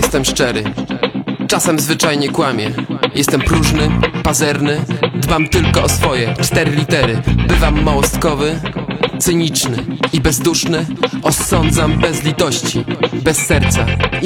jestem szczery, czasem zwyczajnie kłamię. Jestem próżny, pazerny, dbam tylko o swoje 4 litery. Bywam małostkowy, cyniczny i bezduszny. Osądzam bez litości, bez serca